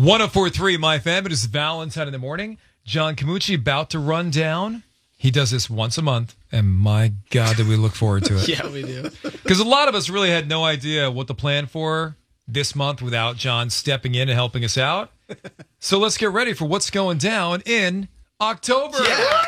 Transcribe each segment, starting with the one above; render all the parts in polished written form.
104.3 My Fam. It is Valentine in the morning. John Camucci about to run down. He does this once a month, and my God, do we look forward to it. Yeah, we do. Because a lot of us really had no idea what to plan for this month without John stepping in and helping us out. So let's get ready for what's going down in October. Yeah.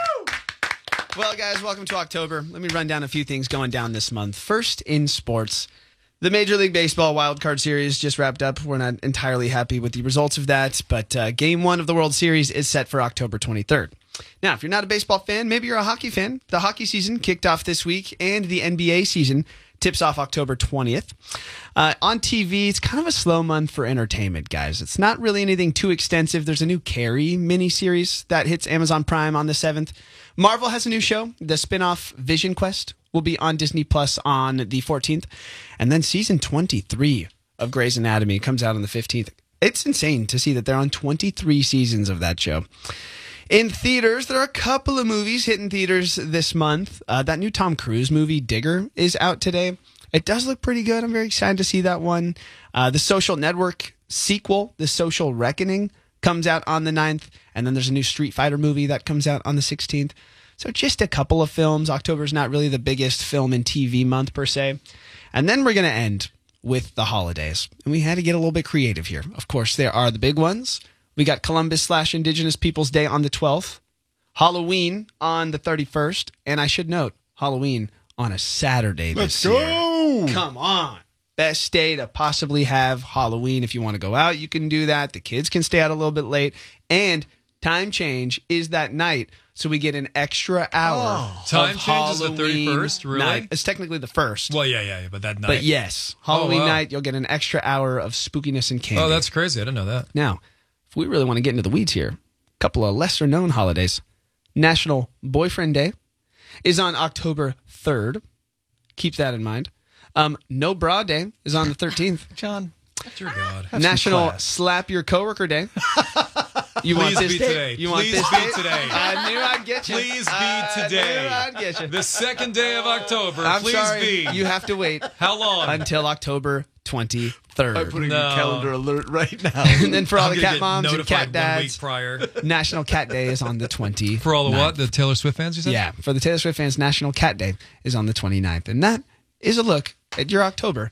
Well, guys, welcome to October. Let me run down a few things going down this month. First, in sports, the Major League Baseball Wild Card Series just wrapped up. We're not entirely happy with the results of that, but Game 1 of the World Series is set for October 23rd. Now, if you're not a baseball fan, maybe you're a hockey fan. The hockey season kicked off this week, and the NBA season tips off October 20th. On TV, it's kind of a slow month for entertainment, guys. It's not really anything too extensive. There's a new Carrie miniseries that hits Amazon Prime on the 7th. Marvel has a new show. The spinoff Vision Quest will be on Disney Plus on the 14th. And then season 23 of Grey's Anatomy comes out on the 15th. It's insane to see that they're on 23 seasons of that show. In theaters, there are a couple of movies hitting theaters this month. That new Tom Cruise movie, Digger, is out today. It does look pretty good. I'm very excited to see that one. The Social Network sequel, The Social Reckoning, comes out on the 9th. And then there's a new Street Fighter movie that comes out on the 16th. So just a couple of films. October's not really the biggest film and TV month per se. And then we're going to end with the holidays. And we had to get a little bit creative here. Of course, there are the big ones. We got Columbus/Indigenous Peoples Day on the 12th, Halloween on the 31st, and I should note, Halloween on a Saturday this year. Let's go! Come on. Best day to possibly have Halloween. If you want to go out, you can do that. The kids can stay out a little bit late. And time change is that night, so we get an extra hour. Time change is the 31st, really? Night. It's technically the 1st. Well, yeah, but that night. But yes, Halloween wow. night, you'll get an extra hour of spookiness and candy. Oh, that's crazy. I didn't know that. Now, if we really want to get into the weeds here, a couple of lesser-known holidays. National Boyfriend Day is on October 3rd. Keep that in mind. No Bra Day is on the 13th. John. Dear God. National Slap Your Coworker Day. You want Please this be date? today. You want Please this be date? today. I knew I'd get you. Please be I today. knew I'd get you. The second day of October. I'm Please sorry. be. You have to wait How long? until October 23rd. I'm putting No. a calendar alert right now. And then for all I'm the gonna cat get moms and notified cat 1 week dads, prior. National Cat Day is on the 20th. For all the what? The Taylor Swift fans, you said? Yeah, for the Taylor Swift fans, National Cat Day is on the 29th. And that is a look at your October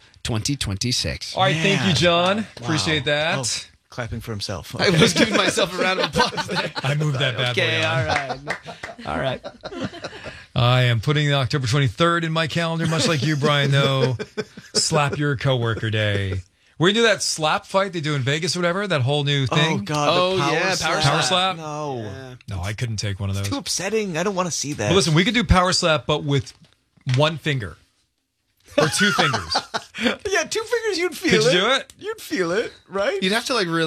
2026. All right, thank you, Man. John. Wow. Appreciate that. Oh, clapping for himself. I was giving myself a round of applause there. I moved that bad Okay, boy on. all right. I am putting October 23rd in my calendar, much like you, Brian, though. Slap Your Coworker Day. We're going to do that slap fight they do in Vegas or whatever, that whole new thing. Oh, God. Oh, the power yeah, slap. Power slap? No. Yeah. No, I couldn't take one of those. Too upsetting. I don't want to see that. But listen, we could do power slap, but with one finger. Or 2 fingers. Yeah, 2 fingers, you'd feel Could it. you do it? You'd feel it, right? You'd have to like really